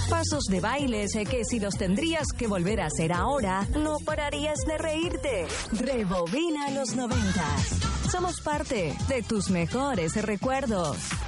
Pasos de bailes que si los tendrías que volver a hacer ahora, no pararías de reírte. Rebobina los 90s. Somos parte de tus mejores recuerdos.